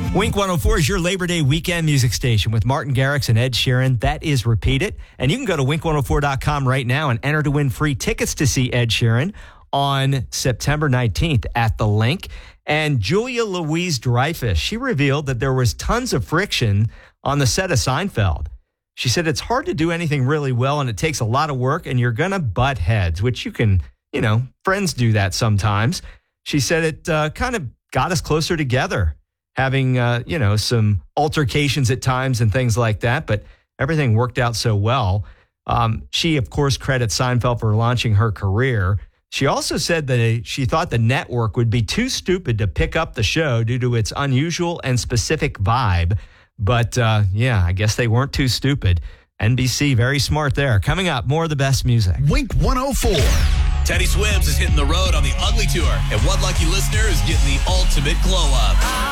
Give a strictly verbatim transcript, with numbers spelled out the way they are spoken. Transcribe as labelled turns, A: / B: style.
A: Wink one oh four is your Labor Day weekend music station with Martin Garrix and Ed Sheeran. That is Repeat It. And you can go to wink one oh four dot com right now and enter to win free tickets to see Ed Sheeran on September nineteenth at the Link. And Julia Louis-Dreyfus, she revealed that there was tons of friction on the set of Seinfeld. She said it's hard to do anything really well and it takes a lot of work and you're going to butt heads, which you can, you know, friends do that sometimes. She said it uh, kind of got us closer together, having, uh, you know, some altercations at times and things like that, but everything worked out so well. Um, she, of course, credits Seinfeld for launching her career. She also said that she thought the network would be too stupid to pick up the show due to its unusual and specific vibe. But, uh, yeah, I guess they weren't too stupid. N B C, very smart there. Coming up, more of the best music.
B: Wink one oh four.
C: Teddy Swims is hitting the road on the Ugly Tour, and one lucky listener is getting the ultimate glow up.